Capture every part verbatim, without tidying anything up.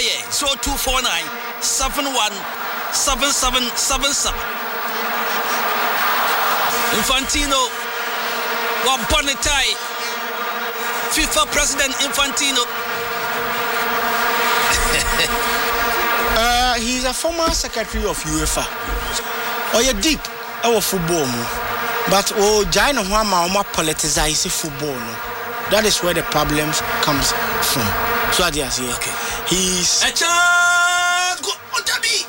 ye zero two four nine seven one seven seven seven seven. Infantino wa Bonetai, FIFA President Infantino. uh, he's a former secretary of UEFA. Oh, you're deep our football, but oh, China Hama politicize football. No? That is where the problems comes from. So I just say, okay, he's a chance go Otabi.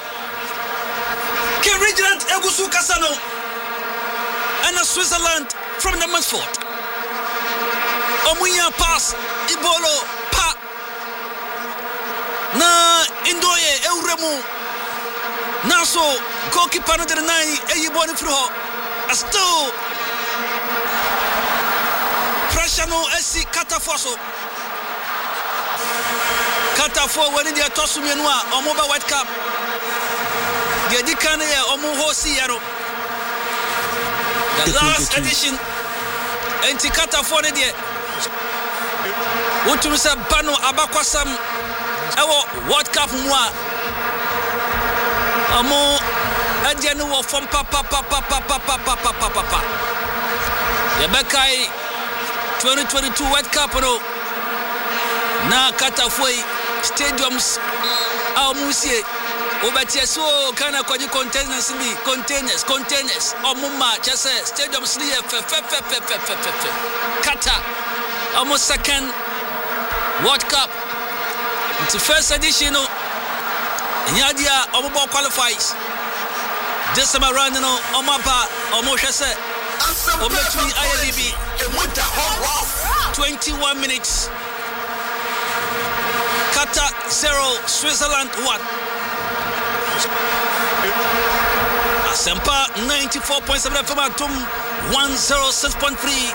Ke Regent Egusu Kasano and a Switzerland from the Mansford. Omuya pass Ibolo pa na Indoye Euremu Naso goalkeeper no the nine Eyiboni Fro Asto pressure no esi Katafoso Katafo when they toss me no omoba white cap the dikane e omo hosi yaro the last edition enti Katafo ne de wotum se bano abakwasam ewo World Cup mu a omo adie no wo fom pa pa pa pa pa pa pa pa pa pa pa Yebekai twenty twenty-two World Cup no na Katafo stadiums a musie obetie so kana kwaji containers bi containers containers omuma chese stadiums ni fe fe fe fe fe fe fe Qatar almost second World Cup it's the first edition no nyadia obo qualifies this time around no omapa omo chese ometui I L B twenty-one minutes Qatar zero, Switzerland one. Asempa ninety-four point seven F M Atum one oh six point three.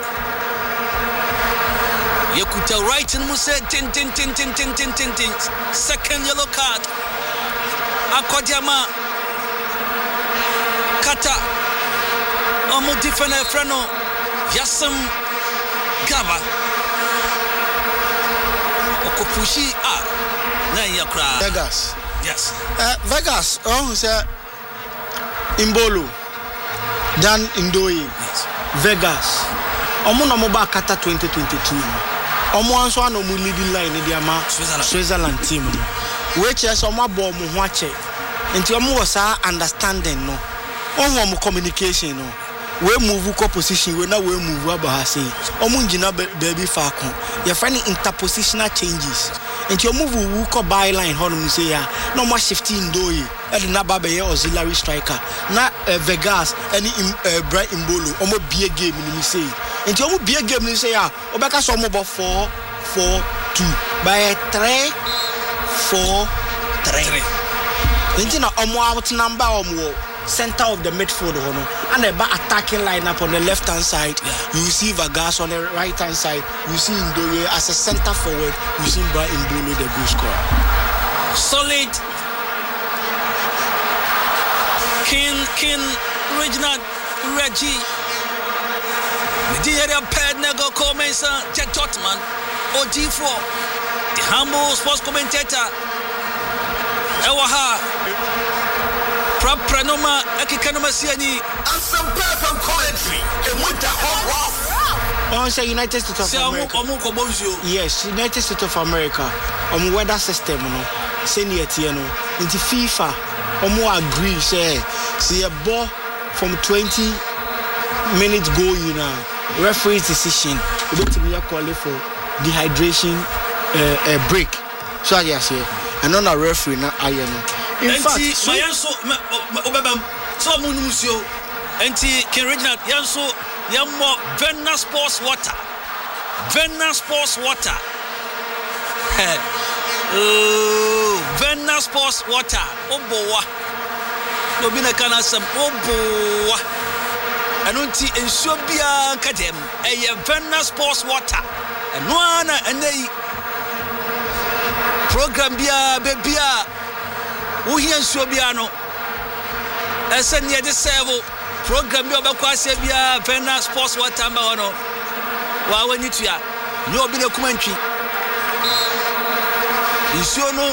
Yekuta right in Muse tin tin tin tin tin tin tin tin. Second yellow card. Akwadiama Qatar. Omo defender Freno Yassam Gaba. Okopushi ah Vegas. Yes. Uh, Vegas. Oh, sir. Imbolo. Dan Indoye. Yes. Vegas. Omo na moba Qatar twenty twenty-two. Omo anso ano mu leading line in the ama Switzerland. Switzerland team. Which is omo ball mu ho ache. Enti omo was understanding no. Omo mo communication no. We move ko position we na we move aba say. Omo ngina baby fa ko. Your friend interpositional changes. And your move will call byline, how do you say, no more shifting doy, and Naba Bay auxiliary striker, not Vegas, any bright Imbolo, almost be a game, you say. And you be a game, you say, Obaka some about four, four, two, by a three, four, three. And you know, Omo out number or more. Center of the midfield and the back attacking lineup on the left hand side. Yeah. You see Vegas on the right hand side. You see Ndoye as a center forward. You see Brian Imbolo the goal scorer. Solid. King King Reginald Reggie. Medieria Pednego Comensa Jack Totman O G four. The humble sports commentator. Ewaha. Pranoma Akikanoma Siani and some perfect commentary and with the hot Oh, say United States of America. Yes, United States of America. Um, weather system, no. Senior Tiano. Into FIFA, um, agree. Say, see a ball from twenty minutes go, you know. Referee's decision. Wait to me a call for dehydration, uh, a break. So I say, and on a referee, not I know. In fact, so Yanso Obabam so Munusio Enti King Reginald Yanso Yamo Venna Sports Water Venna Sports Water Oh Venna Sports Water Obowa Nobina kana sam Obowa Anunti Ensobia Kadem Eye Venna Sports Water Enwana Enei Program Bia Bebia Uhian Sobiano Esen ye de servo program bi obekwa bia Venna Sports Water ma hono wa wani tuya no obi na kumantwi nsuo no